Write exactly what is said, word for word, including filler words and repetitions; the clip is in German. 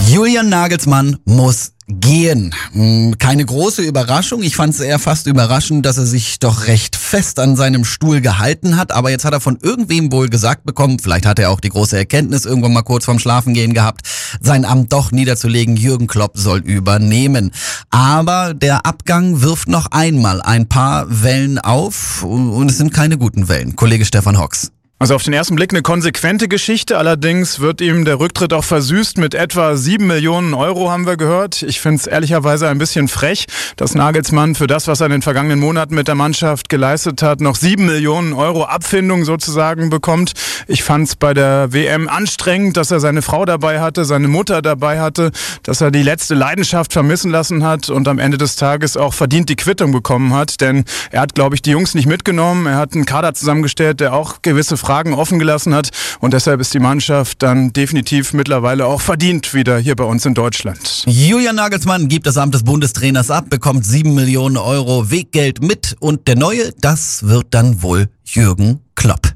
Julian Nagelsmann muss gehen. Keine große Überraschung. Ich fand es eher fast überraschend, dass er sich doch recht fest an seinem Stuhl gehalten hat. Aber jetzt hat er von irgendwem wohl gesagt bekommen, vielleicht hat er auch die große Erkenntnis irgendwann mal kurz vorm Schlafengehen gehabt, sein Amt doch niederzulegen. Jürgen Klopp soll übernehmen. Aber der Abgang wirft noch einmal ein paar Wellen auf und es sind keine guten Wellen. Kollege Stefan Hocks. Also auf den ersten Blick eine konsequente Geschichte, allerdings wird ihm der Rücktritt auch versüßt mit etwa sieben Millionen Euro, haben wir gehört. Ich finde es ehrlicherweise ein bisschen frech, dass Nagelsmann für das, was er in den vergangenen Monaten mit der Mannschaft geleistet hat, noch sieben Millionen Euro Abfindung sozusagen bekommt. Ich fand es bei der W M anstrengend, dass er seine Frau dabei hatte, seine Mutter dabei hatte, dass er die letzte Leidenschaft vermissen lassen hat und am Ende des Tages auch verdient die Quittung bekommen hat, denn er hat, glaube ich, die Jungs nicht mitgenommen. Er hat einen Kader zusammengestellt, der auch gewisse Fragen offen gelassen hat und deshalb ist die Mannschaft dann definitiv mittlerweile auch verdient wieder hier bei uns in Deutschland. Julian Nagelsmann gibt das Amt des Bundestrainers ab, bekommt sieben Millionen Euro Weggeld mit und der Neue, das wird dann wohl Jürgen Klopp.